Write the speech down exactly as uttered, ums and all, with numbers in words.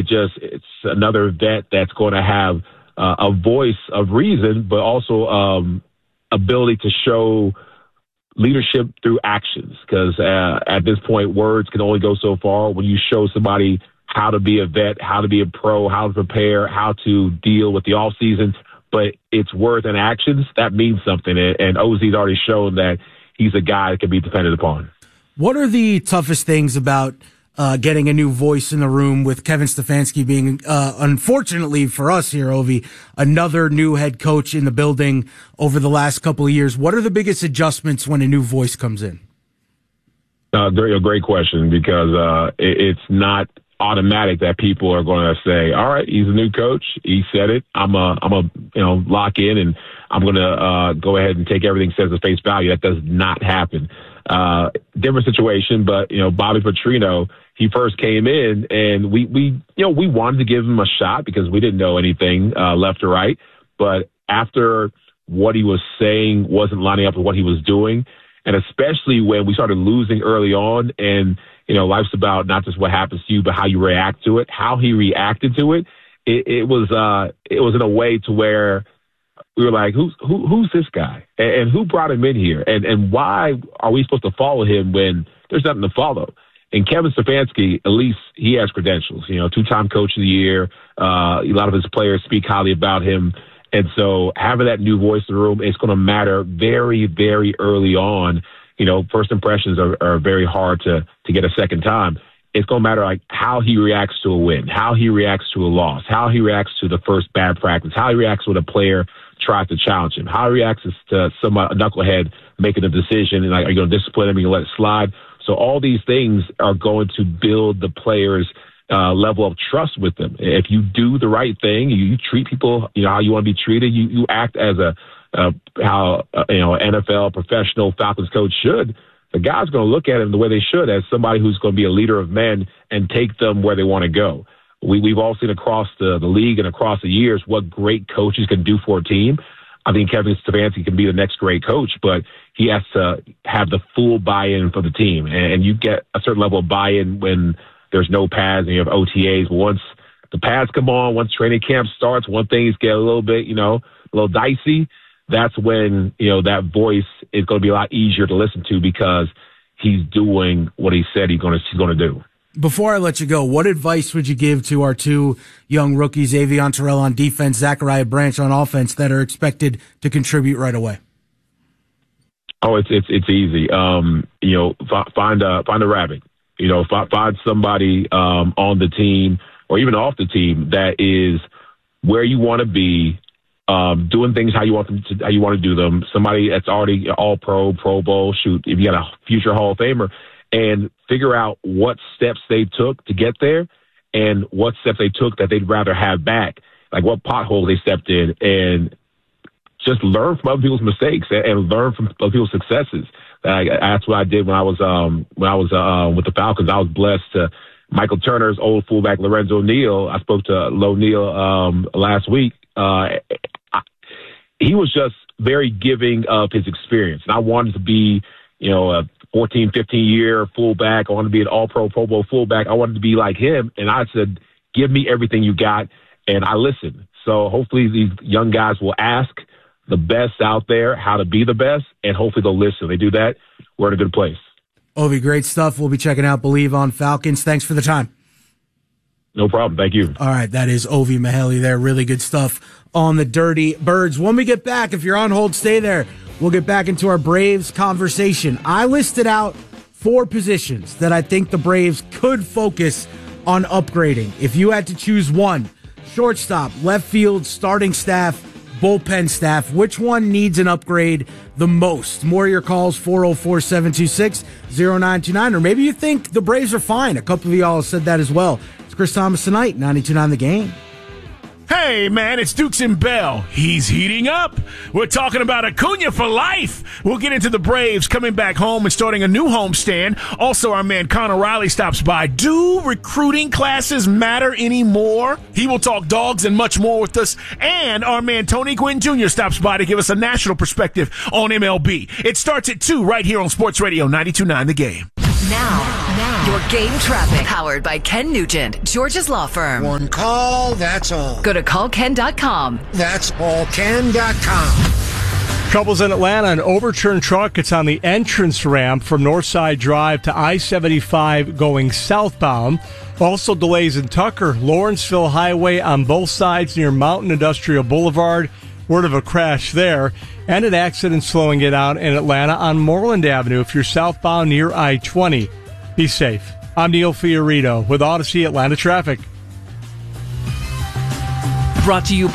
just it's another vet that's going to have uh, a voice of reason, but also um, ability to show leadership through actions. Because uh, at this point, words can only go so far. When you show somebody how to be a vet, how to be a pro, how to prepare, how to deal with the off season, but it's words and actions, that means something. And, and Ozzy's already shown that he's a guy that can be depended upon. What are the toughest things about uh, getting a new voice in the room with Kevin Stefanski being, uh, unfortunately for us here, Ovi, another new head coach in the building over the last couple of years? What are the biggest adjustments when a new voice comes in? Uh, great, great question, because uh, it, it's not automatic that people are going to say, all right, he's a new coach. He said it. I'm a, I'm a, you know, lock in and I'm going to uh, go ahead and take everything says at face value. That does not happen. Uh, different situation, but, you know, Bobby Petrino, he first came in and we, we, you know, we wanted to give him a shot because we didn't know anything uh, left or right. But after what he was saying wasn't lining up with what he was doing, and especially when we started losing early on, and, you know, life's about not just what happens to you, but how you react to it, how he reacted to it. It, it was, uh, it was in a way to where we were like, who's, who, who's this guy? And, and who brought him in here? And, and why are we supposed to follow him when there's nothing to follow? And Kevin Stefanski, at least he has credentials, you know, two-time coach of the year. Uh, a lot of his players speak highly about him. And so having that new voice in the room, it's going to matter very, very early on. You know, first impressions are, are very hard to, to get a second time. It's going to matter like how he reacts to a win, how he reacts to a loss, how he reacts to the first bad practice, how he reacts when a player tries to challenge him, how he reacts to some a knucklehead making a decision, and like, are you going to discipline him? Are you going to let it slide? So all these things are going to build the player's uh, level of trust with them. If you do the right thing, you, you treat people, you know, how you want to be treated. You you act as a uh, how uh, you know N F L professional Falcons coach should. The guy's going to look at him the way they should, as somebody who's going to be a leader of men and take them where they want to go. We, we've all seen across the, the league and across the years what great coaches can do for a team. I think Kevin Stefanski can be the next great coach, but he has to have the full buy-in for the team. And, and you get a certain level of buy-in when there's no pads and you have O T As. But once the pads come on, once training camp starts, one things get a little bit, you know, a little dicey. That's when, you know, that voice is going to be a lot easier to listen to because he's doing what he said he's going to, he's going to do. Before I let you go, what advice would you give to our two young rookies, Avion Terrell on defense, Zachariah Branch on offense, that are expected to contribute right away? Oh, it's it's it's easy. Um, you know, f- find a find a rabbit. You know, f- find somebody um, on the team or even off the team that is where you want to be, um, doing things how you want them to, how you want to do them. Somebody that's already all pro, Pro Bowl. Shoot, if you got a future Hall of Famer. And figure out what steps they took to get there and what steps they took that they'd rather have back, like what pothole they stepped in, and just learn from other people's mistakes and, and learn from other people's successes. I, that's what I did when I was um, when I was uh, with the Falcons. I was blessed to Michael Turner's old fullback, Lorenzo Neal. I spoke to Lo Neal um, last week. Uh, I, he was just very giving of his experience. And I wanted to be, you know, a fourteen, fifteen year fullback. I wanted to be an all pro, Pro Bowl fullback. I wanted to be like him. And I said, give me everything you got. And I listened. So hopefully these young guys will ask the best out there how to be the best, and hopefully they'll listen. If they do that, we're in a good place. Ovi, great stuff. We'll be checking out Believe on Falcons. Thanks for the time. No problem. Thank you. All right. That is Ovi Mahaley there. Really good stuff on the Dirty Birds. When we get back, if you're on hold, stay there. We'll get back into our Braves conversation. I listed out four positions that I think the Braves could focus on upgrading. If you had to choose one, shortstop, left field, starting staff, bullpen staff, which one needs an upgrade the most? More of your calls, four oh four, seven two six, oh nine two nine. Or maybe you think the Braves are fine. A couple of y'all said that as well. It's Chris Thomas tonight, ninety-two point nine The Game. Hey, man, it's Dukes and Bell. He's heating up. We're talking about Acuna for life. We'll get into the Braves coming back home and starting a new homestand. Also, our man Connor Riley stops by. Do recruiting classes matter anymore? He will talk dogs and much more with us. And our man Tony Gwynn Junior stops by to give us a national perspective on M L B. It starts at two right here on Sports Radio ninety-two point nine The Game. Now, now. Your game traffic, powered by Ken Nugent, George's law firm. One call, that's all. Go to call ken dot com. That's all ken dot com. Troubles in Atlanta. An overturned truck. It's on the entrance ramp from Northside Drive to I seventy-five going southbound. Also delays in Tucker, Lawrenceville Highway on both sides near Mountain Industrial Boulevard. Word of a crash there. And an accident slowing it out in Atlanta on Moreland Avenue if you're southbound near I twenty. Be safe. I'm Neil Fiorito with Odyssey Atlanta Traffic. Brought to you by